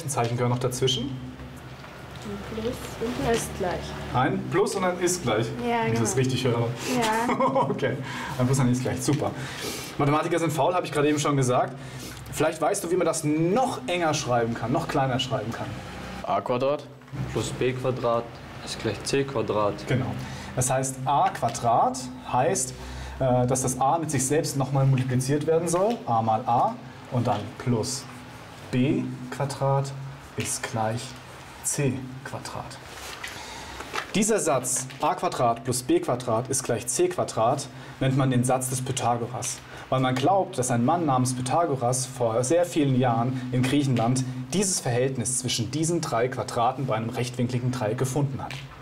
Zeichen gehören noch dazwischen? Ein Plus und ein ist gleich. Ein Plus und ein ist gleich. Ja, wenn ich das genau. richtig höre. Ja. Okay, ein Plus und ein ist gleich. Super. Mathematiker sind faul, habe ich gerade eben schon gesagt. Vielleicht weißt du, wie man das noch enger schreiben kann, noch kleiner schreiben kann. a² plus b² ist gleich c². Genau. Das heißt, a² heißt, dass das a mit sich selbst nochmal multipliziert werden soll. A mal a und dann plus b² ist gleich c². Dieser Satz a² plus b² ist gleich c² nennt man den Satz des Pythagoras. Weil man glaubt, dass ein Mann namens Pythagoras vor sehr vielen Jahren in Griechenland dieses Verhältnis zwischen diesen drei Quadraten bei einem rechtwinkligen Dreieck gefunden hat.